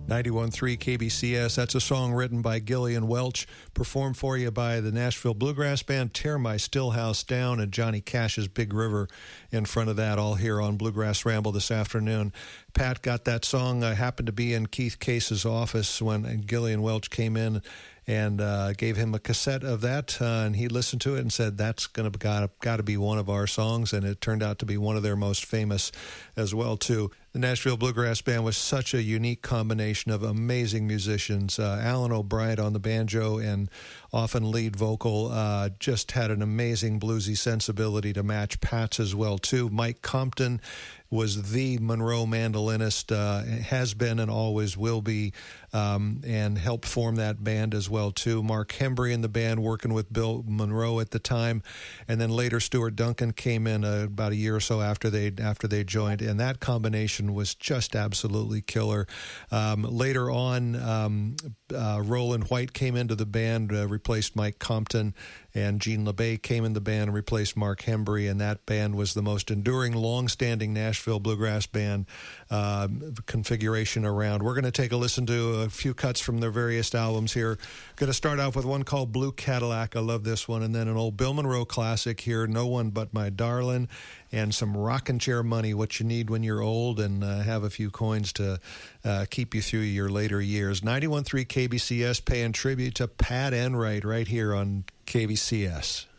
91.3 KBCS. That's a song written by Gillian Welch, performed for you by the Nashville Bluegrass Band, Tear My Stillhouse Down, and Johnny Cash's Big River in front of that, all here on Bluegrass Ramble this afternoon. Pat got that song. I happened to be in Keith Case's office when Gillian Welch came in and gave him a cassette of that, and he listened to it and said, that's got to be one of our songs, and it turned out to be one of their most famous as well, too. The Nashville Bluegrass Band was such a unique combination of amazing musicians. Alan O'Brien on the banjo and often lead vocal just had an amazing bluesy sensibility to match Pat's as well, too. Mike Compton was the Monroe mandolinist, has been and always will be, and helped form that band as well, too. Mark Hembry in the band, working with Bill Monroe at the time, and then later Stuart Duncan came in about a year or so after they joined, and that combination was just absolutely killer. Later on, Roland White came into the band, replaced Mike Compton, and Gene LeBay came in the band and replaced Mark Hembry, and that band was the most enduring, long-standing Nashville Bluegrass Band configuration around. We're going to take a listen to a few cuts from their various albums here. Going to start off with one called Blue Cadillac. I love this one. And then an old Bill Monroe classic here, No One But My Darlin', and some rockin' chair money, what you need when you're old and have a few coins to keep you through your later years. 91.3 KBCS paying tribute to Pat Enright right here on KBCS.